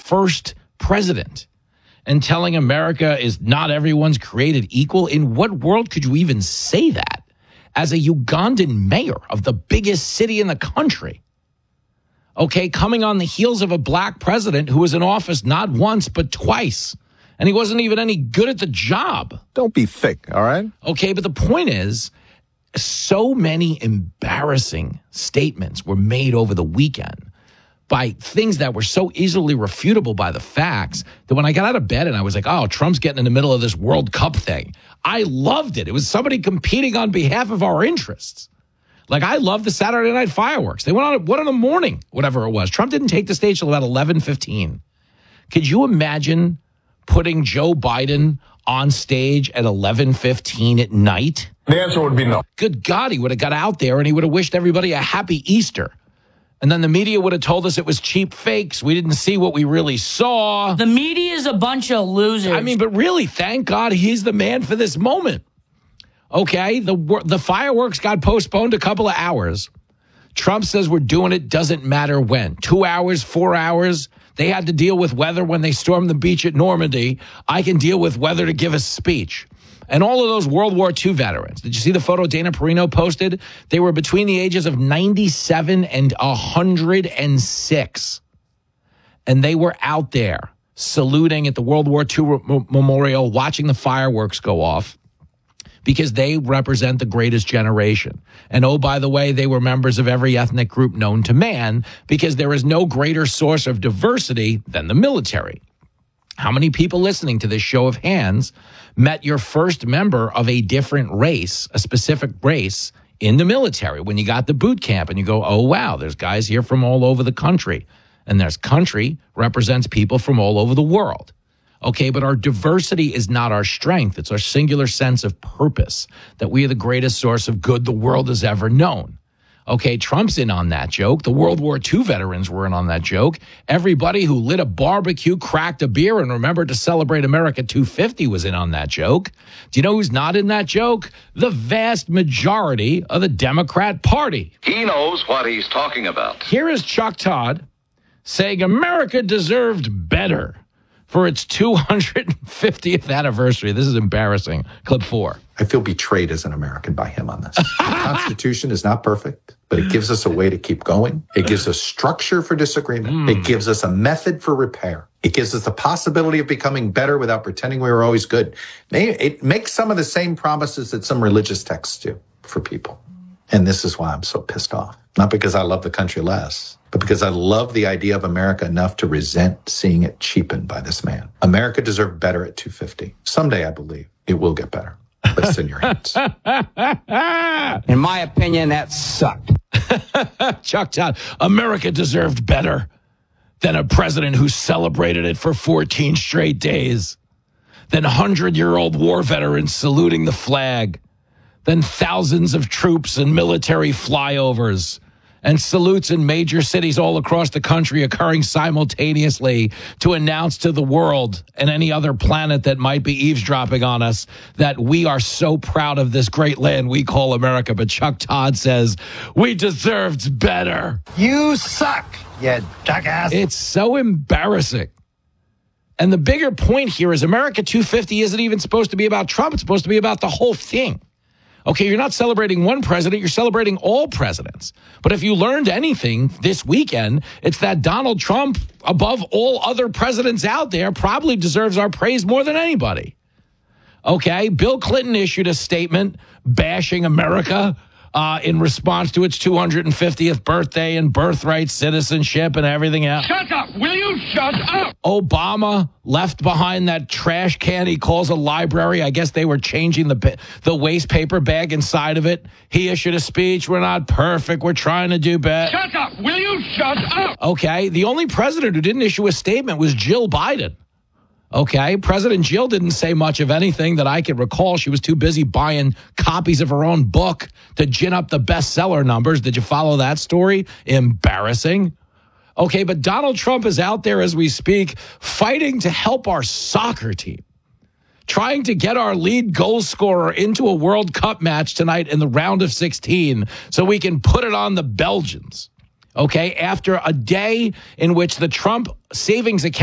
first president and telling America is not everyone's created equal. In what world could you even say that as a Ugandan mayor of the biggest city in the country? Okay, coming on the heels of a black president who was in office not once but twice. And he wasn't even any good at the job. Don't be thick, all right? Okay, but the point is, so many embarrassing statements were made over the weekend by things that were so easily refutable by the facts that when I got out of bed and I was like, oh, Trump's getting in the middle of this World Cup thing, I loved it. It was somebody competing on behalf of our interests. Like, I love the Saturday night fireworks. They went on at 1 a.m, whatever it was. Trump didn't take the stage till about 11:15. Could you imagine putting Joe Biden on stage at 11:15 at night? The answer would be no. Good God, he would have got out there and he would have wished everybody a happy Easter. And then the media would have told us it was cheap fakes. We didn't see what we really saw. The media is a bunch of losers. I mean, but really, thank God he's the man for this moment. Okay, the fireworks got postponed a couple of hours. Trump says we're doing it, doesn't matter when. 2 hours, 4 hours. They had to deal with weather when they stormed the beach at Normandy. I can deal with weather to give a speech. And all of those World War II veterans, did you see the photo Dana Perino posted? They were between the ages of 97 and 106. And they were out there saluting at the World War II memorial, watching the fireworks go off, because they represent the greatest generation. And oh, by the way, they were members of every ethnic group known to man, because there is no greater source of diversity than the military. How many people listening to this show of hands met your first member of a different race, a specific race, in the military when you got the boot camp and you go, oh, wow, there's guys here from all over the country. And there's country represents people from all over the world. Okay, but our diversity is not our strength. It's our singular sense of purpose, that we are the greatest source of good the world has ever known. Okay, Trump's in on that joke. The World War II veterans were in on that joke. Everybody who lit a barbecue, cracked a beer, and remembered to celebrate America 250 was in on that joke. Do you know who's not in that joke? The vast majority of the Democrat Party. He knows what he's talking about. Here is Chuck Todd saying America deserved better for its 250th anniversary. This is embarrassing. Clip 4. I feel betrayed as an American by him on this. The Constitution is not perfect, but it gives us a way to keep going. It gives us structure for disagreement. It gives us a method for repair. It gives us the possibility of becoming better without pretending we were always good. It makes some of the same promises that some religious texts do for people. And this is why I'm so pissed off. Not because I love the country less, but because I love the idea of America enough to resent seeing it cheapened by this man. America deserved better at 250. Someday, I believe, it will get better. But it's in your hands. In my opinion, that sucked. Chuck Todd, America deserved better than a president who celebrated it for 14 straight days, than 100-year-old war veterans saluting the flag, than thousands of troops and military flyovers, and salutes in major cities all across the country occurring simultaneously to announce to the world and any other planet that might be eavesdropping on us that we are so proud of this great land we call America. But Chuck Todd says, we deserved better. You suck, you jackass. It's so embarrassing. And the bigger point here is America 250 isn't even supposed to be about Trump. It's supposed to be about the whole thing. Okay, you're not celebrating one president, you're celebrating all presidents. But if you learned anything this weekend, it's that Donald Trump, above all other presidents out there, probably deserves our praise more than anybody. Okay, Bill Clinton issued a statement bashing America in response to its 250th birthday and birthright citizenship and everything else. Shut up! Will you shut up? Obama left behind that trash can he calls a library. I guess they were changing the waste paper bag inside of it. He issued a speech. We're not perfect. We're trying to do better. Shut up! Will you shut up? Okay, the only president who didn't issue a statement was Jill Biden. Okay, President Jill didn't say much of anything that I could recall. She was too busy buying copies of her own book to gin up the bestseller numbers. Did you follow that story? Embarrassing. Okay, but Donald Trump is out there as we speak, fighting to help our soccer team, trying to get our lead goal scorer into a World Cup match tonight in the round of 16 so we can put it on the Belgians. Okay, after a day in which the Trump savings account